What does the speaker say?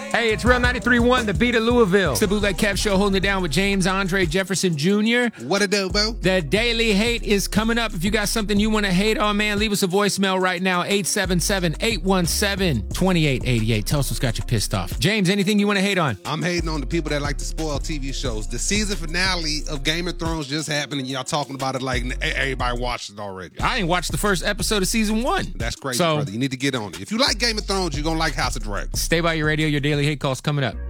Hey, it's Real 93.1, the beat of Louisville. It's the Bootleg Kev Show, holding it down with James Andre Jefferson Jr. What it do, boo? The Daily Hate is coming up. If you got something you want to hate on, man, leave us a voicemail right now, 877-817-2888. Tell us what's got you pissed off. James, anything you want to hate on? I'm hating on the people that like to spoil TV shows. The season finale of Game of Thrones just happened, and y'all talking about it like everybody watched it already. I ain't watched the first episode of season 1. That's crazy, brother. You need to get on it. If you like Game of Thrones, you're going to like House of Dragons. Stay by your radio. Your Daily Hate call's coming up.